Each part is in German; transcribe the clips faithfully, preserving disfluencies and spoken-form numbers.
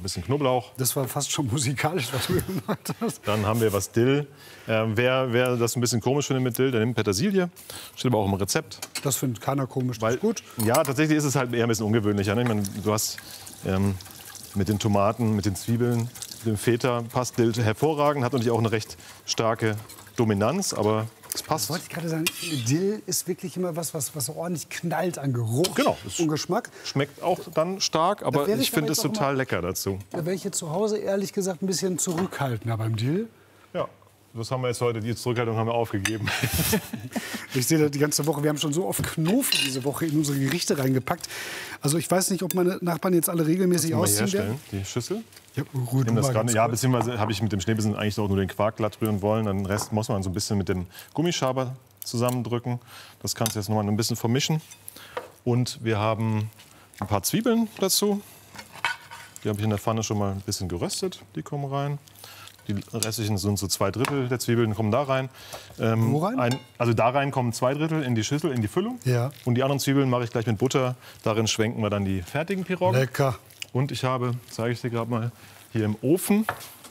bisschen Knoblauch. Das war fast schon musikalisch, was du gemacht hast. Dann haben wir was Dill. Äh, wer, wer das ein bisschen komisch findet mit Dill, der nimmt Petersilie. Steht aber auch im Rezept. Das findet keiner komisch, das Weil, ist gut. Ja, tatsächlich ist es halt eher ein bisschen ungewöhnlicher. Ne? Ich meine, du hast ähm, mit den Tomaten, mit den Zwiebeln, mit dem Feta passt Dill hervorragend. Hat natürlich auch eine recht starke Dominanz, aber es passt. Das wollte ich gerade sagen. Dill ist wirklich immer was, was, was ordentlich knallt an Geruch Genau. und Geschmack. Schmeckt auch dann stark, aber ich ich finde es aber jetzt auch total mal- lecker dazu. Da wäre ich jetzt zu Hause ehrlich gesagt ein bisschen zurückhaltender beim Dill. Ja, das haben wir jetzt heute, die Zurückhaltung haben wir aufgegeben. Ich sehe das die ganze Woche. Wir haben schon so oft Knofi diese Woche in unsere Gerichte reingepackt. Also ich weiß nicht, ob meine Nachbarn jetzt alle regelmäßig Mal ausziehen werden. herstellen, die Schüssel. Ja, Ruhe, du Nehmen das mal gerade, ganz ja, kurz. beziehungsweise habe ich mit dem Schneebissen eigentlich auch nur den Quark glatt rühren wollen. Dann den Rest muss man so ein bisschen mit dem Gummischaber zusammendrücken. Das kannst du jetzt noch mal ein bisschen vermischen. Und wir haben ein paar Zwiebeln dazu. Die habe ich in der Pfanne schon mal ein bisschen geröstet. Die kommen rein. Die restlichen sind so zwei Drittel der Zwiebeln kommen da rein. Ähm, Wo rein? Ein, also da rein kommen zwei Drittel in die Schüssel, in die Füllung. Ja. Und die anderen Zwiebeln mache ich gleich mit Butter. Darin schwenken wir dann die fertigen Piroggen. Lecker. Und ich habe, zeige ich dir gerade mal, hier im Ofen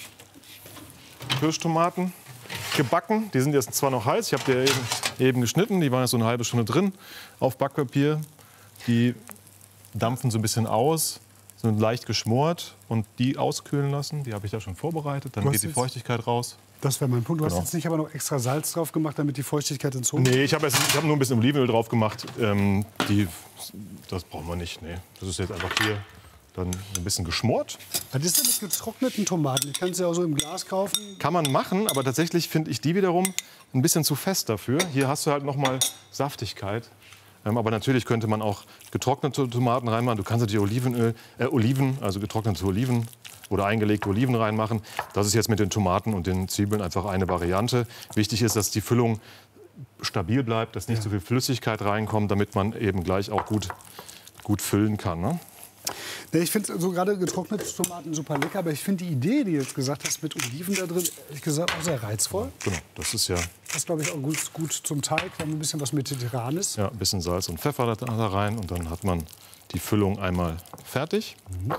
Kirschtomaten gebacken. Die sind jetzt zwar noch heiß, ich habe die eben, eben geschnitten, die waren jetzt so eine halbe Stunde drin auf Backpapier. Die dampfen so ein bisschen aus, sind leicht geschmort und die auskühlen lassen. Die habe ich da schon vorbereitet, dann Du geht hast die jetzt- Feuchtigkeit raus. Das wäre mein Punkt. Du Genau. hast jetzt nicht aber noch extra Salz drauf gemacht, damit die Feuchtigkeit entzogen wird? Nee, ich habe ich hab nur ein bisschen Olivenöl drauf gemacht. Ähm, die, das brauchen wir nicht. Nee. Das ist jetzt einfach hier dann ein bisschen geschmort. Was ist denn mit getrockneten Tomaten? Ich kann es ja auch so im Glas kaufen. Kann man machen, aber tatsächlich finde ich die wiederum ein bisschen zu fest dafür. Hier hast du halt noch mal Saftigkeit. Ähm, aber natürlich könnte man auch getrocknete Tomaten reinmachen. Du kannst natürlich Olivenöl, äh, Oliven, also getrocknete Oliven oder eingelegte Oliven reinmachen. Das ist jetzt mit den Tomaten und den Zwiebeln einfach eine Variante. Wichtig ist, dass die Füllung stabil bleibt, dass nicht so viel Flüssigkeit reinkommt, damit man eben gleich auch gut, gut füllen kann. Ne? Nee, ich finde so gerade getrocknete Tomaten super lecker, aber ich finde die Idee, die du jetzt gesagt hast, mit Oliven da drin, ehrlich gesagt auch sehr reizvoll. Genau, das ist ja, Das ist, glaube ich, auch gut, gut zum Teig. Da haben wir ein bisschen was Mediterranes. ja ein bisschen Salz und Pfeffer da, da rein und dann hat man die Füllung einmal fertig.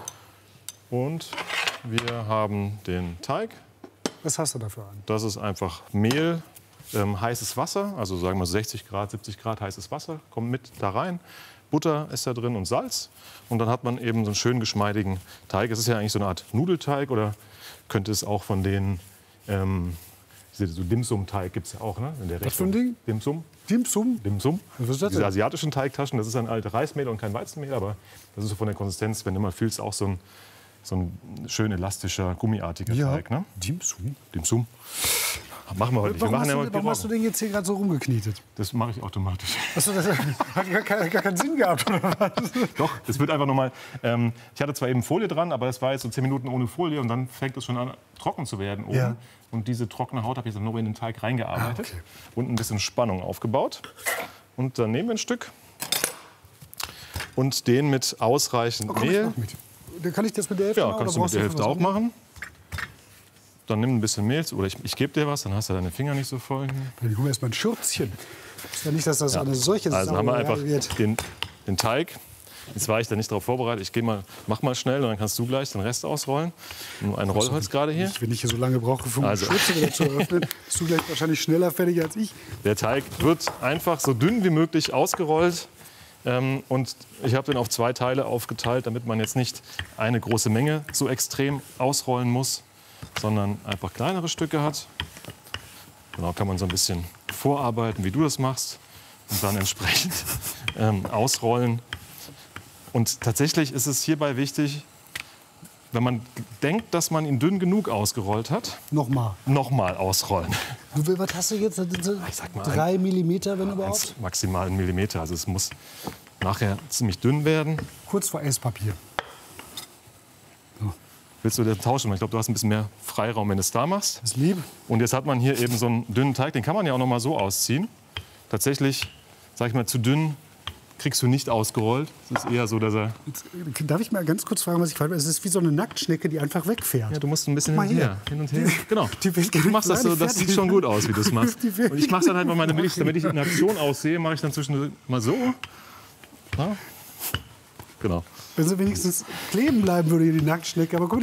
Und wir haben den Teig. Was hast du dafür an? Das ist einfach Mehl, ähm, heißes Wasser, also sagen wir sechzig Grad, siebzig Grad heißes Wasser, kommt mit da rein. Butter ist da drin und Salz. Und dann hat man eben so einen schön geschmeidigen Teig. Es ist ja eigentlich so eine Art Nudelteig oder könnte es auch von den ähm, diese, so Dim-Sum-Teig gibt es ja auch, ne? In der Was für ein Richtung. Ding? Dim-Sum. Dim Sum? Dim-Sum. Was ist das Diese denn? asiatischen Teigtaschen, das ist ein altes Reismehl und kein Weizenmehl, aber das ist so von der Konsistenz, wenn du mal fühlst, auch so ein, so ein schön elastischer, gummiartiger Ja. Teig. Ne? Dim Sum? Dim-Sum. Machen wir heute nicht. Wir Warum, machen hast ja du, mal warum hast du Piroggen. den jetzt hier gerade so rumgeknetet? Das mache ich automatisch. Achso, das hat gar, keinen- gar keinen Sinn gehabt, oder was? Doch, das wird einfach nochmal. Ähm, ich hatte zwar eben Folie dran, aber es war jetzt so zehn Minuten ohne Folie und dann fängt es schon an, trocken zu werden oben. Ja. Und diese trockene Haut habe ich dann noch in den Teig reingearbeitet Ah, okay. und ein bisschen Spannung aufgebaut. Und dann nehmen wir ein Stück und den mit ausreichend Komm, ich Mehl. mach mit. Dann kann ich das mit der Hälfte Ja, machen, kannst du oder mit der brauchst Hälfte dafür auch was machen. Dann nimm ein bisschen Mehl oder ich, ich gebe dir was, dann hast du deine Finger nicht so voll. anderes? Dann guck mal erst mal ein Schürzchen. Ist ja nicht, dass das eine solche Also haben wir Sauerei einfach wird. den, den Teig. Jetzt war ich da nicht darauf vorbereitet. Ich geh mal, mach mal schnell und dann kannst du gleich den Rest ausrollen. Nur ein Rollholz gerade hier. Wenn ich hier so lange brauche, um Also. die Schürze wieder zu eröffnen, bist du gleich wahrscheinlich schneller fertig als ich. Der Teig wird einfach so dünn wie möglich ausgerollt. Ähm, und ich habe den auf zwei Teile aufgeteilt, damit man jetzt nicht eine große Menge so extrem ausrollen muss, sondern einfach kleinere Stücke hat. Genau, kann man so ein bisschen vorarbeiten, wie du das machst. Und dann entsprechend ähm, ausrollen. Und tatsächlich ist es hierbei wichtig, wenn man denkt, dass man ihn dünn genug ausgerollt hat, Nochmal. nochmal ausrollen. Du, will- was hast du jetzt? Ich sag mal, Drei Millimeter, wenn überhaupt? Eins, maximal einen Millimeter. Also es muss nachher ziemlich dünn werden. Kurz vor Esspapier. Willst du den tauschen? Ich glaube, du hast ein bisschen mehr Freiraum, wenn du es da machst. Das ist lieb. Und jetzt hat man hier eben so einen dünnen Teig. Den kann man ja auch noch mal so ausziehen. Tatsächlich, sag ich mal, zu dünn kriegst du nicht ausgerollt. Es ist eher so, dass er... Jetzt, äh, darf ich mal ganz kurz fragen, was ich frage? Es ist wie so eine Nacktschnecke, die einfach wegfährt. Ja, du musst ein bisschen Guck hin mal und her. hier. Hin und her. Genau. Die will gar Du nicht machst das so, alleine das fertig sieht schon gut aus, wie du es machst. Die will Und ich mache dann halt mal meine Milch, damit ich in Aktion aussehe, mache ich dann zwischendurch mal so. Ja. Genau. Wenn sie wenigstens kleben bleiben würde, hier die Nacktschnecke. Aber guck,